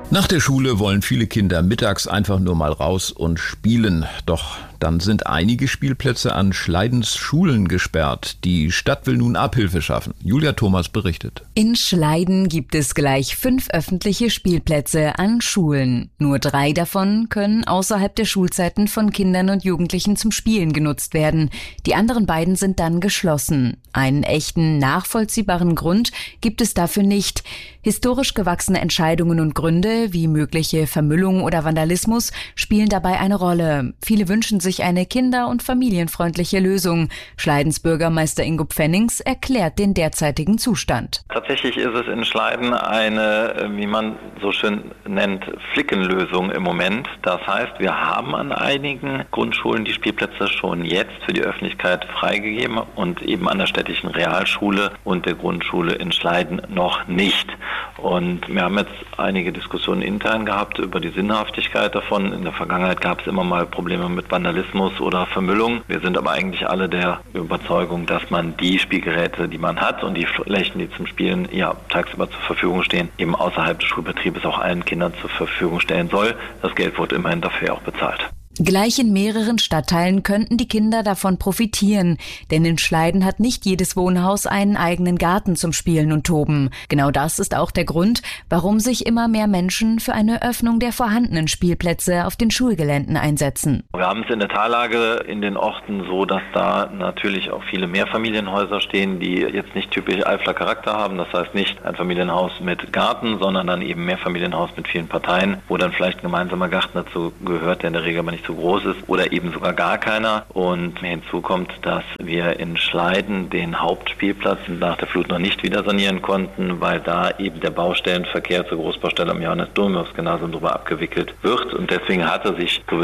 Nach der Schule wollen viele Kinder mittags einfach nur mal raus und spielen. Doch dann sind einige Spielplätze an Schleidens Schulen gesperrt. Die Stadt will nun Abhilfe schaffen. Julia Thomas berichtet. In Schleiden gibt es gleich 5 öffentliche Spielplätze an Schulen. Nur 3 davon können außerhalb der Schulzeiten von Kindern und Jugendlichen zum Spielen genutzt werden. Die anderen beiden sind dann geschlossen. Einen echten, nachvollziehbaren Grund gibt es dafür nicht. Historisch gewachsene Entscheidungen und Gründe, wie mögliche Vermüllung oder Vandalismus, spielen dabei eine Rolle. Viele wünschen sich eine kinder- und familienfreundliche Lösung. Schleidens Bürgermeister Ingo Pfennings erklärt den derzeitigen Zustand. Tatsächlich ist es in Schleiden eine, wie man so schön nennt, Flickenlösung im Moment. Das heißt, wir haben an einigen Grundschulen die Spielplätze schon jetzt für die Öffentlichkeit freigegeben und eben an der städtischen Realschule und der Grundschule in Schleiden noch nicht. Und wir haben jetzt einige Diskussionen intern gehabt über die Sinnhaftigkeit davon. In der Vergangenheit gab es immer mal Probleme mit Vandalismus oder Vermüllung. Wir sind aber eigentlich alle der Überzeugung, dass man die Spielgeräte, die man hat und die Flächen, die zum Spielen tagsüber zur Verfügung stehen, eben außerhalb des Schulbetriebes auch allen Kindern zur Verfügung stellen soll. Das Geld wurde immerhin dafür auch bezahlt. Gleich in mehreren Stadtteilen könnten die Kinder davon profitieren, denn in Schleiden hat nicht jedes Wohnhaus einen eigenen Garten zum Spielen und Toben. Genau das ist auch der Grund, warum sich immer mehr Menschen für eine Öffnung der vorhandenen Spielplätze auf den Schulgeländen einsetzen. Wir haben es in der Tallage in den Orten so, dass da natürlich auch viele Mehrfamilienhäuser stehen, die jetzt nicht typisch Eifler Charakter haben. Das heißt nicht ein Familienhaus mit Garten, sondern dann eben Mehrfamilienhaus mit vielen Parteien, wo dann vielleicht ein gemeinsamer Garten dazu gehört, der in der Regel aber nicht zu groß ist oder eben sogar gar keiner. Und hinzu kommt, dass wir in Schleiden den Hauptspielplatz nach der Flut noch nicht wieder sanieren konnten, weil da eben der Baustellenverkehr zur Großbaustelle am Johannes-Domius-Gymnasium drüber abgewickelt wird. Und deswegen hatte sich sowieso